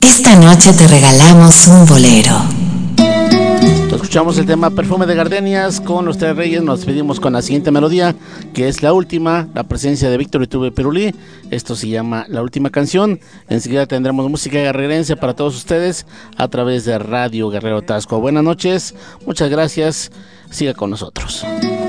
Esta noche te regalamos un bolero. Escuchamos el tema Perfume de Gardenias con los Tres Reyes. Nos despedimos con la siguiente melodía, que es la última, la presencia de Víctor Iturbe Pirulí. Esto se llama La Última Canción. Enseguida tendremos música guerrerense para todos ustedes a través de Radio Guerrero Tasco. Buenas noches, muchas gracias, siga con nosotros.